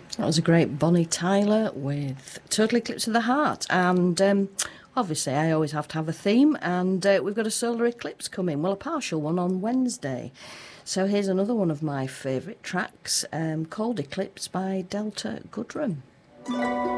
That was a great Bonnie Tyler with Total Eclipse of the Heart. And obviously, I always have to have a theme. And we've got a solar eclipse coming. Well, a partial one on Wednesday. So here's another one of my favourite tracks called Eclipse by Delta Goodrem.